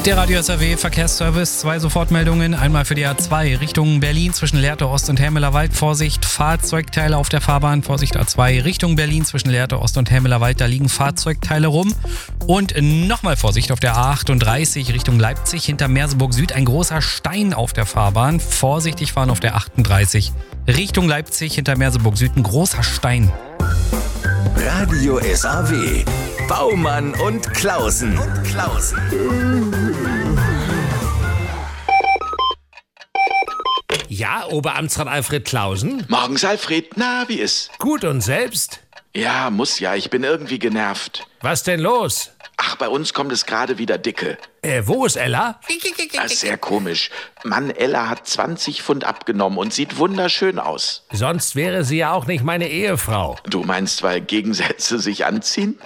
Der Radio SAW Verkehrsservice, 2 Sofortmeldungen. Einmal für die A2 Richtung Berlin zwischen Lehrte Ost und Hermelerwald. Vorsicht, Fahrzeugteile auf der Fahrbahn. Vorsicht, A2 Richtung Berlin zwischen Lehrte Ost und Hermelerwald. Da liegen Fahrzeugteile rum. Und nochmal Vorsicht auf der A38 Richtung Leipzig. Hinter Merseburg Süd ein großer Stein auf der Fahrbahn. Vorsichtig fahren auf der 38 Richtung Leipzig. Hinter Merseburg Süd ein großer Stein. Radio SAW. Baumann und Klausen. Ja, Oberamtsrat Alfred Klausen? Morgens, Alfred. Na, wie ist? Gut, und selbst? Ja, muss ja. Ich bin irgendwie genervt. Was denn los? Ach, bei uns kommt es gerade wieder dicke. Wo ist Ella? Das ist sehr komisch. Mann, Ella hat 20 Pfund abgenommen und sieht wunderschön aus. Sonst wäre sie ja auch nicht meine Ehefrau. Du meinst, weil Gegensätze sich anziehen?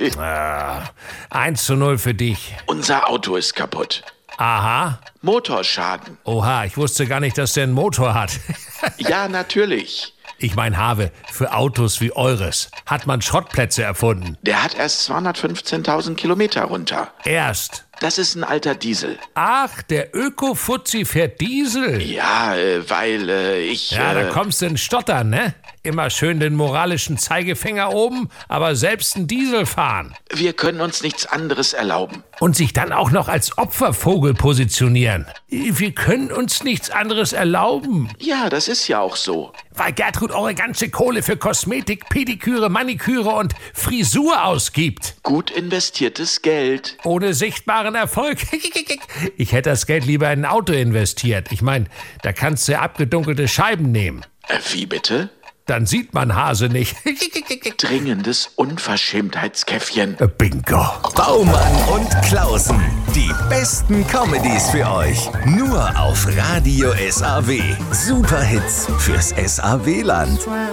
1:0 für dich. Unser Auto ist kaputt. Aha. Motorschaden. Oha, ich wusste gar nicht, dass der einen Motor hat. Ja, natürlich. Ich mein, Have, für Autos wie eures hat man Schrottplätze erfunden. Der hat erst 215.000 Kilometer runter. Erst. Das ist ein alter Diesel. Ach, der Öko-Fuzzi fährt Diesel. Ja, weil ich... Ja, da kommst du in Stottern, ne? Immer schön den moralischen Zeigefinger oben, aber selbst einen Diesel fahren. Wir können uns nichts anderes erlauben. Und sich dann auch noch als Opfervogel positionieren. Wir können uns nichts anderes erlauben. Ja, das ist ja auch so. Weil Gertrud eure ganze Kohle für Kosmetik, Pediküre, Maniküre und Frisur ausgibt. Gut investiertes Geld. Ohne sichtbaren Erfolg. Ich hätte das Geld lieber in ein Auto investiert. Ich meine, da kannst du abgedunkelte Scheiben nehmen. Wie bitte? Dann sieht man Hase nicht. Dringendes Unverschämtheitskäffchen. Bingo. Baumann und Klausen. Die besten Comedies für euch. Nur auf Radio SAW. Superhits fürs SAW-Land.